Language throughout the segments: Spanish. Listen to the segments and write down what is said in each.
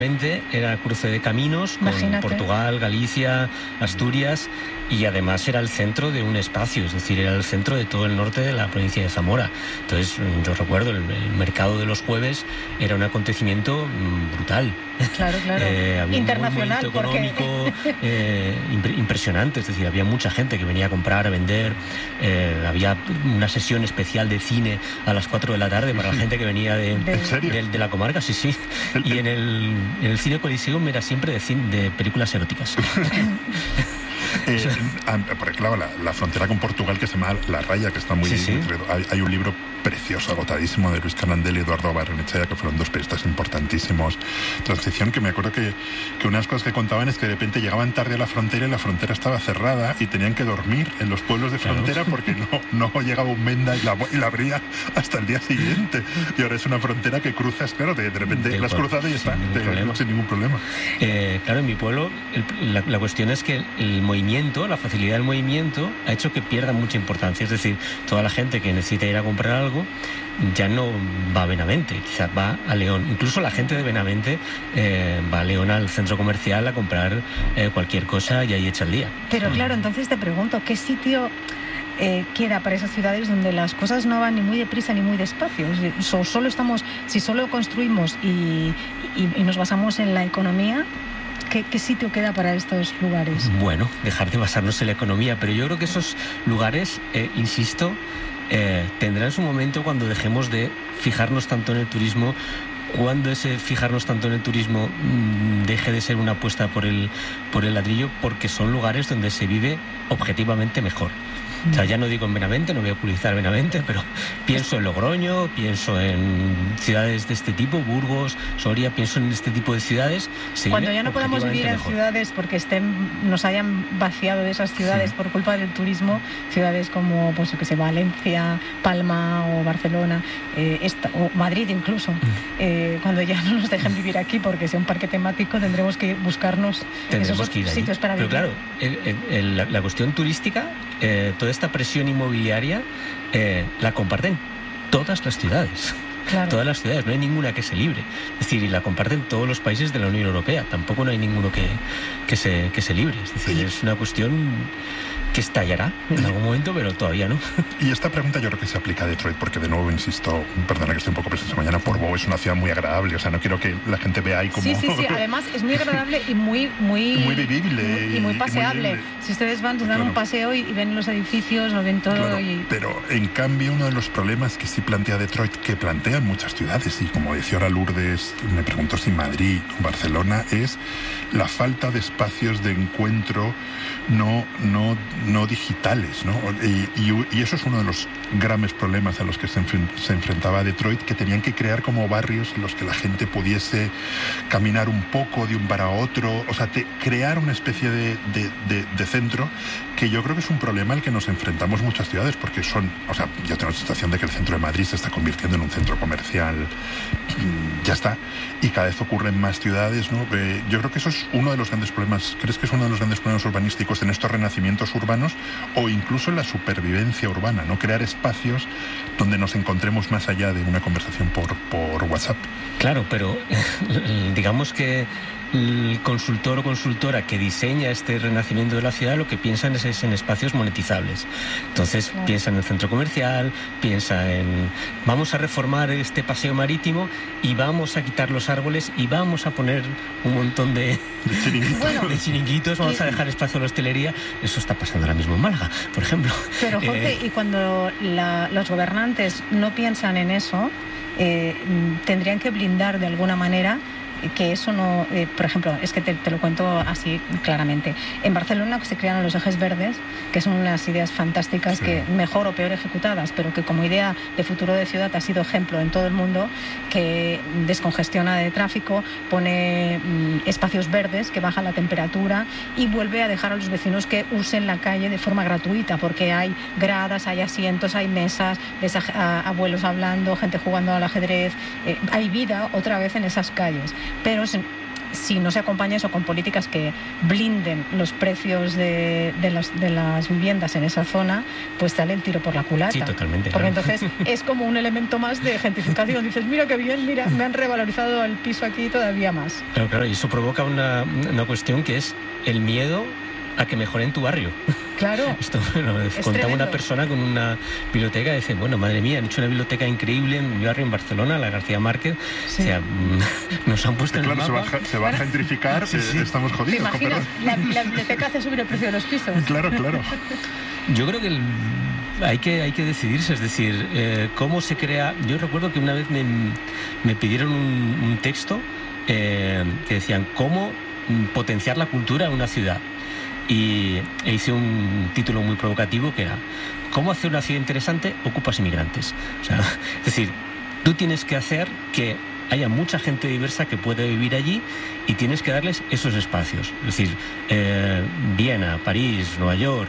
Era cruce de caminos con Imagínate. Portugal, Galicia, Asturias, y además era el centro de un espacio, es decir, era el centro de todo el norte de la provincia de Zamora. Entonces, yo recuerdo, el mercado de los jueves era un acontecimiento brutal. Claro, claro. Había Internacional, un movimiento económico impresionante, es decir, había mucha gente que venía a comprar, a vender, había una sesión especial de cine a las 4 de la tarde para la gente que venía de la comarca, sí. Y en el Cine Coliseum era siempre de películas eróticas. Porque claro, la frontera con Portugal, que se llama La Raya, que está muy... Sí. Hay un libro precioso, agotadísimo, de Luis Canandel y Eduardo Barrenechea, que fueron dos periodistas importantísimos. Transición, que me acuerdo que unas cosas que contaban es que de repente llegaban tarde a la frontera y la frontera estaba cerrada y tenían que dormir en los pueblos de frontera porque no llegaba un Menda y la abría hasta el día siguiente. Y ahora es una frontera que cruzas, claro, de repente la has cruzado y está sin ningún problema. Claro, en mi pueblo la cuestión es que el movimiento, la facilidad del movimiento ha hecho que pierda mucha importancia. Es decir, toda la gente que necesita ir a comprar algo ya no va a Benavente, quizás va a León. Incluso la gente de Benavente va a León al centro comercial a comprar cualquier cosa y ahí echa el día. Pero claro, entonces te pregunto, ¿qué sitio queda para esas ciudades donde las cosas no van ni muy deprisa ni muy despacio? Si solo construimos y nos basamos en la economía, ¿qué sitio queda para estos lugares? Bueno, dejar de basarnos en la economía, pero yo creo que esos lugares, insisto, tendrán su momento cuando dejemos de fijarnos tanto en el turismo, cuando ese fijarnos tanto en el turismo deje de ser una apuesta por el ladrillo, porque son lugares donde se vive objetivamente mejor. O sea, ya no digo en Benavente, no voy a publicitar Benavente, pero pienso en Logroño, pienso en ciudades de este tipo, Burgos, Soria, pienso en este tipo de ciudades. Cuando ya no podamos vivir en ciudades porque nos hayan vaciado de esas ciudades por culpa del turismo, ciudades como, pues, Valencia, Palma o Barcelona, o Madrid incluso, cuando ya no nos dejen vivir aquí porque sea un parque temático, tendremos que buscarnos esos sitios para vivir. Pero claro, la cuestión turística, toda esta presión inmobiliaria la comparten todas las ciudades. Claro. Todas las ciudades, no hay ninguna que se libre. Es decir, y la comparten todos los países de la Unión Europea. Tampoco no hay ninguno que se libre. Es decir, es una cuestión que estallará en algún momento, pero todavía no. Y esta pregunta yo creo que se aplica a Detroit, porque de nuevo, insisto, perdona que estoy un poco presente mañana, Portbou es una ciudad muy agradable, o sea, no quiero que la gente vea ahí como... Sí, además es muy agradable y muy vivible. Y muy paseable. Si ustedes van, dan un paseo y ven los edificios, lo ven todo. Claro, pero en cambio uno de los problemas que sí plantea Detroit, que plantean muchas ciudades, y como decía ahora Lourdes, me preguntó si Madrid o Barcelona, es la falta de espacios de encuentro no digitales, ¿no? Y eso es uno de los graves problemas a los que se enfrentaba Detroit, que tenían que crear como barrios en los que la gente pudiese caminar un poco de un bar a otro, o sea, crear una especie de centro, que yo creo que es un problema al que nos enfrentamos muchas ciudades, porque yo tengo la sensación de que el centro de Madrid se está convirtiendo en un centro comercial, ya está, y cada vez ocurren más ciudades, ¿no? Yo creo que eso es uno de los grandes problemas. ¿Crees que es uno de los grandes problemas urbanísticos en estos renacimientos urbanos, o incluso en la supervivencia urbana, no crear espacios donde nos encontremos más allá de una conversación por WhatsApp? Claro, pero digamos que el consultor o consultora que diseña este renacimiento de la ciudad lo que piensan es en espacios monetizables. Entonces piensa en el centro comercial, piensa en vamos a reformar este paseo marítimo y vamos a quitar los árboles y vamos a poner un montón de chiringuitos, vamos a dejar espacio a la hostelería. Eso está pasando ahora mismo en Málaga, por ejemplo. Pero Jorge, y cuando los gobernantes no piensan en eso, tendrían que blindar de alguna manera que eso no... por ejemplo, es que te lo cuento así claramente. En Barcelona se crearon los ejes verdes, que son unas ideas fantásticas, que mejor o peor ejecutadas, pero que como idea de futuro de ciudad ha sido ejemplo en todo el mundo, que descongestiona de tráfico, pone espacios verdes, que baja la temperatura y vuelve a dejar a los vecinos que usen la calle de forma gratuita, porque hay gradas, hay asientos, hay mesas, ves a abuelos hablando, gente jugando al ajedrez, hay vida otra vez en esas calles. Pero si no se acompaña eso con políticas que blinden los precios de las viviendas en esa zona, pues sale el tiro por la culata. Sí, totalmente. Porque claro. entonces es como un elemento más de gentrificación. Dices, mira qué bien, mira, me han revalorizado el piso aquí todavía más. Claro, y eso provoca una cuestión que es el miedo a que mejoren tu barrio. Claro. Esto lo contaba tremendo. una persona con una biblioteca y dice, bueno, madre mía, han hecho una biblioteca increíble en mi barrio en Barcelona, la García Márquez. Sí. O sea, nos han puesto en el Claro, mapa. se va a gentrificar, estamos ¿Te jodidos. imaginas? La biblioteca hace subir el precio de los pisos. Claro. Yo creo que hay que decidirse, es decir, cómo se crea. Yo recuerdo que una vez me pidieron un texto que decían cómo potenciar la cultura en una ciudad. E hice un título muy provocativo que era ¿cómo hacer una ciudad interesante? Ocupas inmigrantes. O sea, es decir, tú tienes que hacer que haya mucha gente diversa que puede vivir allí y tienes que darles esos espacios. Es decir, Viena, París, Nueva York.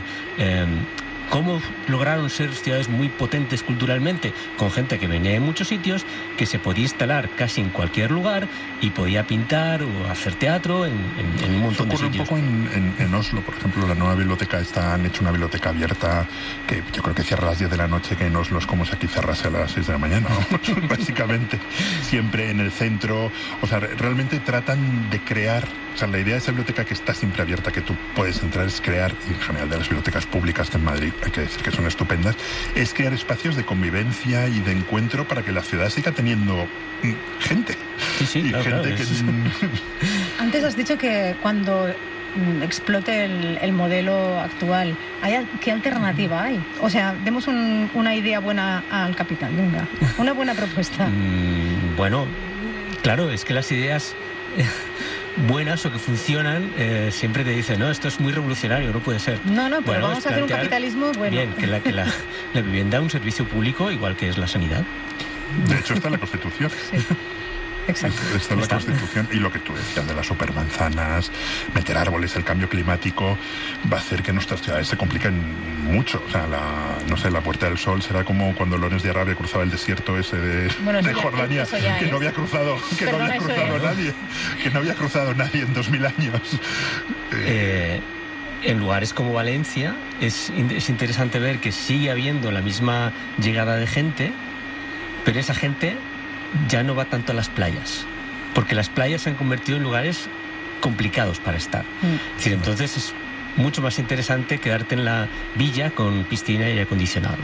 ¿Cómo lograron ser ciudades muy potentes culturalmente? Con gente que venía de muchos sitios, que se podía instalar casi en cualquier lugar y podía pintar o hacer teatro en un montón de sitios. Ocurre un poco en Oslo, por ejemplo, la nueva biblioteca han hecho una biblioteca abierta que yo creo que cierra a las 10 de la noche, que en Oslo es como si aquí cerrase a las 6 de la mañana, ¿no? Básicamente, siempre en el centro. O sea, realmente tratan de crear. O sea, la idea de esa biblioteca que está siempre abierta, que tú puedes entrar, es crear, y en general de las bibliotecas públicas que en Madrid hay que decir que son estupendas, es crear espacios de convivencia y de encuentro para que la ciudad siga teniendo gente. Sí, y claro, gente que... Antes has dicho que cuando explote el modelo actual, ¿qué alternativa hay? O sea, demos una idea buena al capital, venga, una buena propuesta. Bueno, claro, es que las ideas buenas o que funcionan siempre te dicen, no, esto es muy revolucionario, no puede ser. No, pero bueno, vamos a hacer un capitalismo bueno. Bien, que la vivienda es un servicio público igual que es la sanidad. De hecho está en la Constitución. Sí. Exacto. Está en la Constitución, y lo que tú decías de las supermanzanas, meter árboles, el cambio climático va a hacer que nuestras ciudades se compliquen mucho. O sea, la Puerta del Sol será como cuando Lorenz de Arabia cruzaba el desierto ese de Jordania, que no había cruzado, nadie en 2000 años. En lugares como Valencia es interesante ver que sigue habiendo la misma llegada de gente, pero esa gente ya no va tanto a las playas, porque las playas se han convertido en lugares complicados para estar. Es decir, entonces es mucho más interesante quedarte en la villa con piscina y aire acondicionado.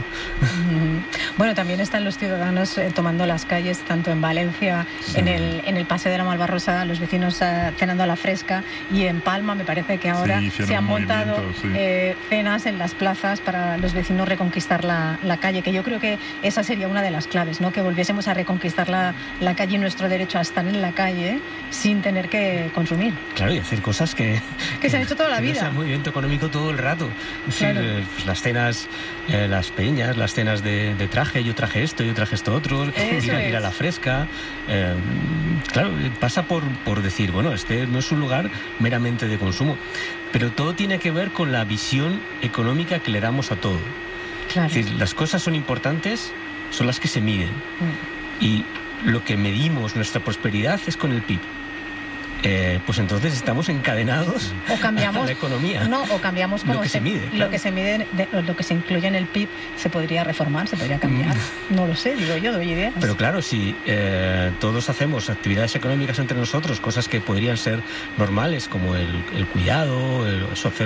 Bueno, también están los ciudadanos tomando las calles, tanto en Valencia, sí, en el Paseo de la Malvarrosa, los vecinos cenando a la fresca, y en Palma me parece que ahora se han montado cenas en las plazas para los vecinos reconquistar la calle, que yo creo que esa sería una de las claves, ¿no? Que volviésemos a reconquistar la calle y nuestro derecho a estar en la calle sin tener que consumir. Claro, y hacer cosas que se han hecho toda la vida. Económico todo el rato. Claro. Pues las cenas, las peñas, las cenas de traje, yo traje esto otro, ir a la fresca. Claro, pasa por decir, bueno, este no es un lugar meramente de consumo, pero todo tiene que ver con la visión económica que le damos a todo. Claro. Es decir, las cosas son importantes, son las que se miden. Y lo que medimos nuestra prosperidad es con el PIB. Pues entonces estamos encadenados a la economía. No, o cambiamos como lo que se mide. Claro. Lo que se mide, lo que se incluye en el PIB se podría reformar, se podría cambiar. No lo sé, digo yo, doy ideas. Pero claro, si todos hacemos actividades económicas entre nosotros, cosas que podrían ser normales, como el cuidado, hacer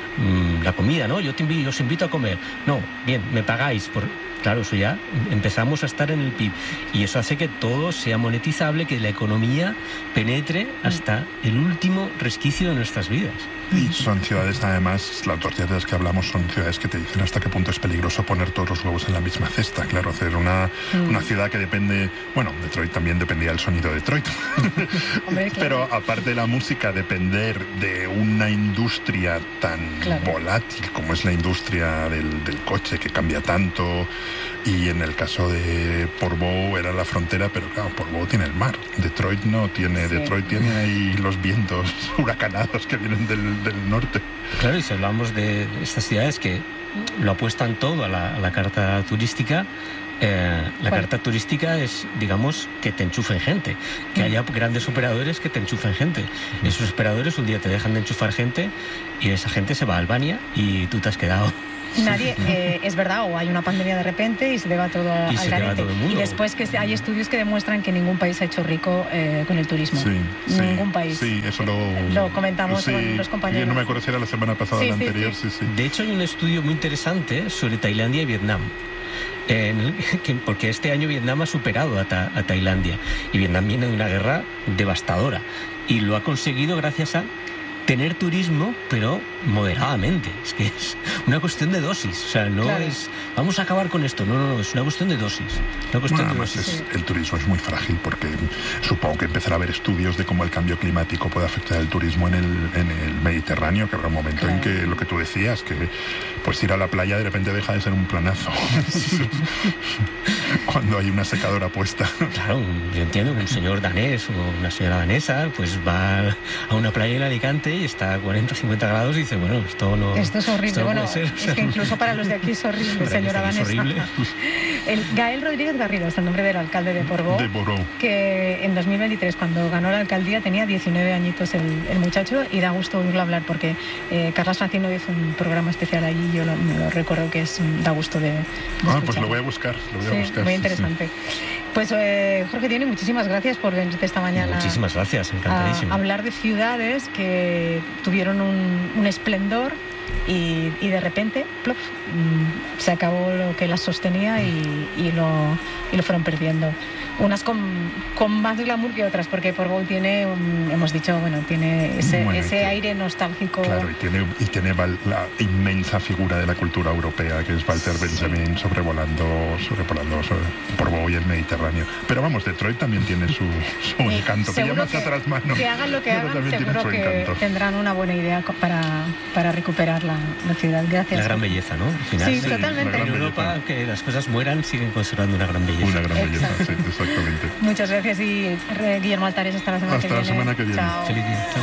la comida, ¿no? Yo os invito a comer. No, bien, me pagáis por... Claro, eso ya empezamos a estar en el PIB, y eso hace que todo sea monetizable, que la economía penetre hasta el último resquicio de nuestras vidas. Y son ciudades, además, las dos ciudades que hablamos son ciudades que te dicen hasta qué punto es peligroso poner todos los huevos en la misma cesta. Claro, hacer una ciudad que depende... Bueno, Detroit también dependía del sonido de Detroit. Hombre, claro. Pero aparte de la música, depender de una industria tan volátil como es la industria del coche, que cambia tanto. Y en el caso de Portbou era la frontera, pero claro, Portbou tiene el mar. Detroit no tiene. Sí. Detroit tiene ahí los vientos huracanados que vienen del norte. Claro, y si hablamos de estas ciudades que lo apuestan todo a la carta turística. La carta turística es, digamos, que te enchufen gente, que haya grandes operadores que te enchufen gente. Esos operadores un día te dejan de enchufar gente y esa gente se va a Albania y tú te has quedado. Nadie, es verdad, o hay una pandemia de repente y se le va todo al garete. Y después que hay estudios que demuestran que ningún país se ha hecho rico con el turismo. Ningún país. Sí, eso lo comentamos con los compañeros. No me acuerdo si era la semana pasada o la anterior. Sí. De hecho, hay un estudio muy interesante sobre Tailandia y Vietnam. Porque este año Vietnam ha superado a Tailandia y Vietnam viene de una guerra devastadora y lo ha conseguido gracias a tener turismo, pero moderadamente. Es que es una cuestión de dosis. O sea, no es vamos a acabar con esto. No, es una cuestión de dosis. El turismo es muy frágil porque supongo que empezará a haber estudios de cómo el cambio climático puede afectar el turismo en el Mediterráneo, que habrá un momento en que lo que tú decías, que pues ir a la playa de repente deja de ser un planazo. Cuando hay una secadora puesta. Claro, yo entiendo que un señor danés o una señora danesa pues va a una playa en Alicante y está a 40, 50 grados y dice, bueno, esto es horrible. Esto bueno, es que incluso para los de aquí es horrible, señora danesa. Es horrible. El Gael Rodríguez Garrido es el nombre del alcalde de Portbou, que en 2023, cuando ganó la alcaldía, tenía 19 añitos el muchacho, y da gusto oírlo hablar porque Carlas Francino hizo un programa especial allí y yo lo recuerdo que da gusto de pues lo voy a buscar. Muy interesante. Pues Jorge Tione, muchísimas gracias por venirte esta mañana. Muchísimas gracias, encantadísimo. A hablar de ciudades que tuvieron un esplendor y de repente plop, se acabó lo que las sostenía y lo fueron perdiendo. Unas con más glamour que otras, porque Portbou tiene, hemos dicho, tiene ese aire nostálgico. Claro, y tiene la inmensa figura de la cultura europea, que es Walter Benjamin sobrevolando Portbou y el Mediterráneo. Pero vamos, Detroit también tiene su encanto, que ya más atrás mano. Que hagan lo que hagan, seguro que tendrán una buena idea para recuperar la ciudad. Gracias. La gran belleza, ¿no? Al final, sí, totalmente. En Europa, que las cosas mueran, siguen conservando una gran belleza. Una gran belleza, sí, exactamente. Muchas gracias y Guillermo Altares, hasta la semana que viene. Hasta la semana que viene. Chao. Feliz día. Chao.